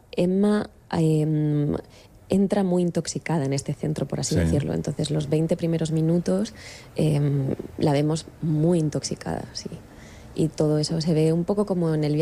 Emma entra muy intoxicada en este centro, por así decirlo. Entonces, los 20 primeros minutos la vemos muy intoxicada, sí. Y todo eso se ve un poco como en el